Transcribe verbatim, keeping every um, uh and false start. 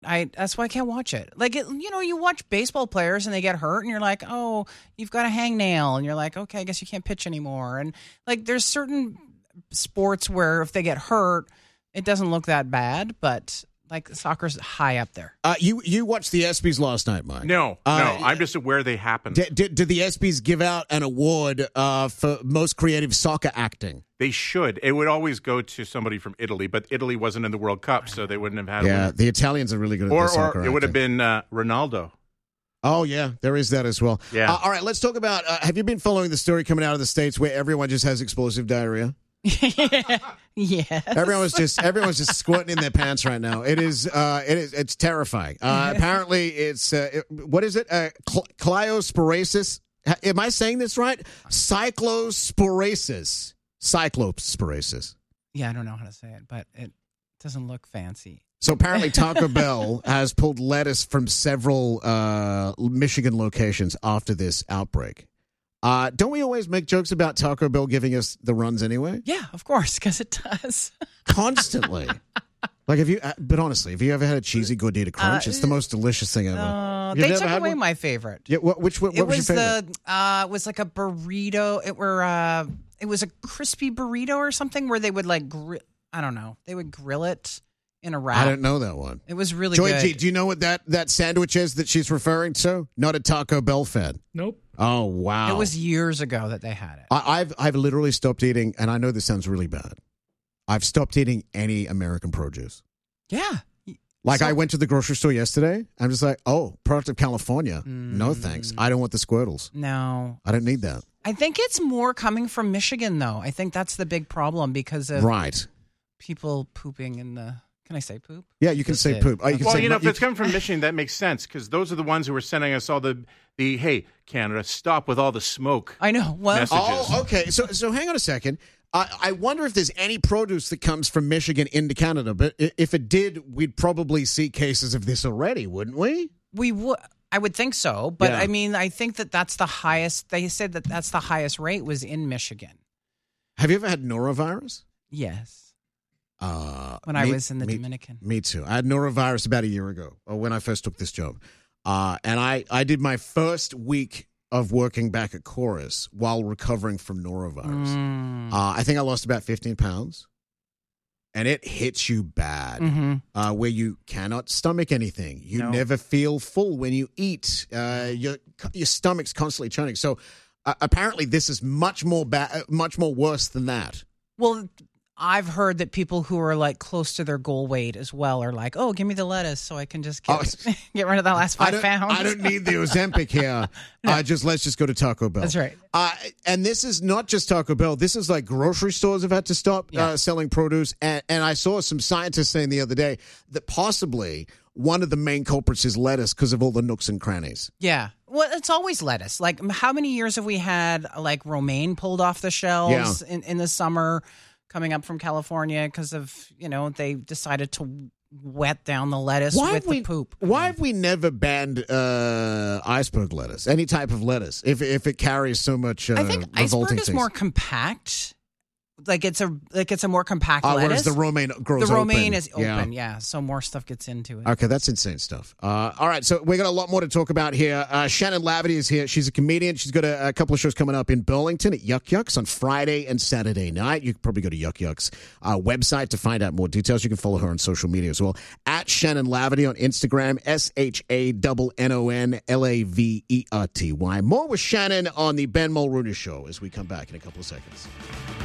I that's why I can't watch it. Like, it, you know, you watch baseball players and they get hurt and you're like, oh, you've got a hangnail. And you're like, okay, I guess you can't pitch anymore. And, like, there's certain sports where if they get hurt, it doesn't look that bad. But, like, soccer's high up there. Uh, you you watched the ESPYs last night, Mike? No, uh, no. I'm just aware they happened. Did, did, did the ESPYs give out an award uh, for most creative soccer acting? They should. It would always go to somebody from Italy, but Italy wasn't in the World Cup, so they wouldn't have had Yeah, it. the Italians are really good at Or, the soccer or it acting. would have been uh, Ronaldo. Oh, yeah, there is that as well. Yeah. Uh, all right, let's talk about, uh, have you been following the story coming out of the States where everyone just has explosive diarrhea? Yes. Everyone's just everyone's just squirting in their pants right now. It is uh, it is it's terrifying. Uh, apparently, it's uh, it, what is it? Uh, cl- Clyosporasis. Am I saying this right? Cyclosporasis. Cyclosporasis. Yeah, I don't know how to say it, but it doesn't look fancy. So apparently Taco Bell has pulled lettuce from several uh, Michigan locations after this outbreak. Uh, don't we always make jokes about Taco Bell giving us the runs anyway? Yeah, of course, because it does. Constantly. Like, have you, uh, but honestly, have you ever had a cheesy Gordita Crunch? Uh, it's the most delicious thing ever. Uh, You've they never took had away one? my favorite. Yeah, what, which what, It what was, was your favorite? the uh, it was like a burrito. It were uh, it was a crispy burrito or something where they would like gri- I don't know. They would grill it in a wrap. I don't know that one. It was really Joy good. G, do you know what that, that sandwich is that she's referring to? Not a Taco Bell fan. Nope. Oh, wow. It was years ago that they had it. I, I've I've literally stopped eating, and I know this sounds really bad. I've stopped eating any American produce. Yeah. Like, So- I went to the grocery store yesterday. I'm just like, oh, product of California. No thanks. I don't want the Squirtles. No. I don't need that. I think it's more coming from Michigan, though. I think that's the big problem because of Right. people pooping in the. Can I say poop? Yeah, you can That's say it. poop. Oh, you can Well, say you know, if you it's coming from Michigan, that makes sense because those are the ones who were sending us all the, the hey, Canada, stop with all the smoke. I know. Well, Messages. Oh, okay. So, so hang on a second. I, I wonder if there's any produce that comes from Michigan into Canada. But i- if it did, we'd probably see cases of this already, wouldn't we? we would. I would think so, but Yeah. I mean, I think that that's the highest. They said that that's the highest rate was in Michigan. Have you ever had norovirus? Yes, Uh, when I me- was in the me, Dominican. Me too. I had norovirus about a year ago, or when I first took this job. Uh, and I, I did my first week of working back at Chorus while recovering from norovirus. Mm. Uh, I think I lost about fifteen pounds. And it hits you bad, Mm-hmm. uh, where you cannot stomach anything. You No. never feel full when you eat. Uh, your your stomach's constantly churning. So uh, apparently, this is much more bad, much more worse than that. Well, I've heard that people who are like close to their goal weight as well are like, "Oh, give me the lettuce so I can just get, Oh. get rid of that last I five don't, pounds." I don't need the Ozempic here. uh, just let's just go to Taco Bell. That's right. Uh, and this is not just Taco Bell. This is like grocery stores have had to stop Yeah. uh, selling produce. And, and I saw some scientists saying the other day that possibly one of the main culprits is lettuce because of all the nooks and crannies. Yeah. Well, it's always lettuce. Like, how many years have we had like romaine pulled off the shelves in, in the summer coming up from California because of, you know, they decided to wet down the lettuce Why with have we, the poop. Why have we never banned uh, iceberg lettuce, any type of lettuce, if if it carries so much uh, I think revolting iceberg is things? more compact. Like it's a like it's a more compact Uh, lettuce. whereas the romaine grows the romaine open. is open, yeah. So more stuff gets into it. Okay, that's insane stuff. Uh, all right, so we got a lot more to talk about here. Uh, Shannon Laverty is here. She's a comedian. She's got a, a couple of shows coming up in Burlington at Yuck Yucks on Friday and Saturday night. You can probably go to Yuck Yucks uh, website to find out more details. You can follow her on social media as well. At Shannon Laverty on Instagram, S H A N N O N L A V E R T Y. More with Shannon on the Ben Mulrooney Show as we come back in a couple of seconds.